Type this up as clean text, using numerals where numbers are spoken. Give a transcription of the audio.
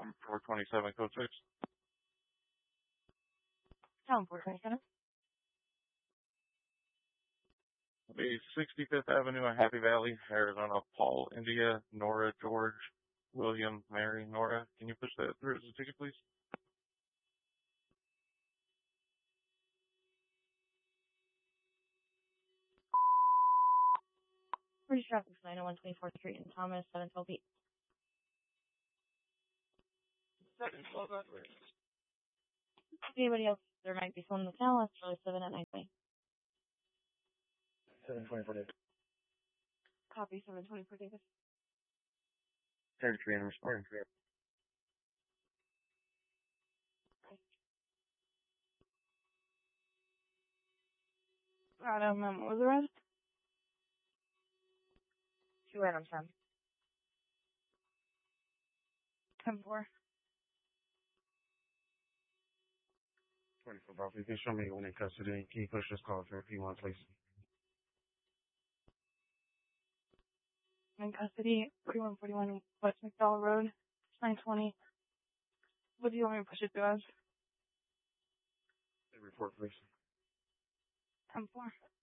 427, code 6. Town 427. The 65th Avenue, Happy Valley, Arizona. Paul, India, Nora, George, William, Mary, Nora. Can you push that through as a ticket, please? British traffic 901 24th Street in Thomas, 712 712. Anybody else? There might be someone in the town. Let's try 7 at 920. 724 David. Copy 724 David. 33 and responding. What was the rest? 2 items, 10. 10-4. 24 Bravo. You can show me when in custody. Can you push this call through if you want, please? In custody, 4141 West McDowell Road, 920. What do you want me to push it to as? Report, please. 10-4.